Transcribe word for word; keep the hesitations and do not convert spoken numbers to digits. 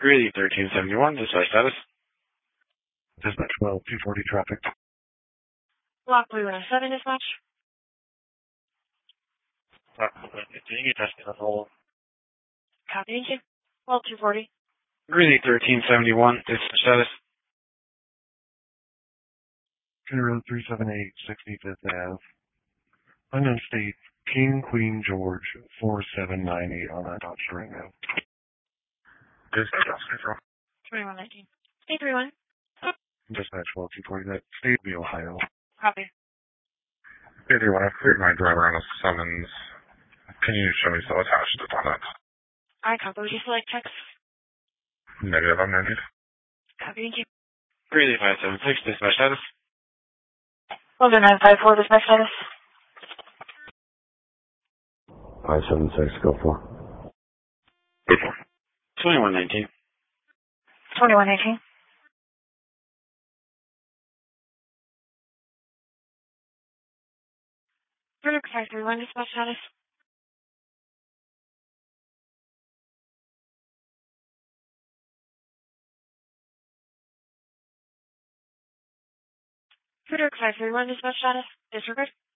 Greeley thirteen seventy-one, dispatch status. Dispatch twelve two forty traffic. Block three one seven, dispatch. Block three one fifteen, you tested the whole. Copy, thank you. twelve two forty. Greeley thirteen seventy-one, dispatch status. General three seven eight, sixty-fifth Avenue. Unknown state, King, Queen, George, four seven nine eight on that Dodge Durango. Dispatch Oscar. twenty-one nineteen. eight three one. Dispatch twelve two forty, that state of Ohio. Copy. eight three one, I've cleared my driver on a summons. Can you show me still attached to on that? I copy. Would you select text? Negative, I'm negative. Copy, thank you. Greeley five seven six, dispatch status. one nine five four, dispatch status. five seven six, go for. twenty-one nineteen. twenty-one nineteen. Verdict five three one, dispatch status. Verdict five three one, dispatch status. Disregard.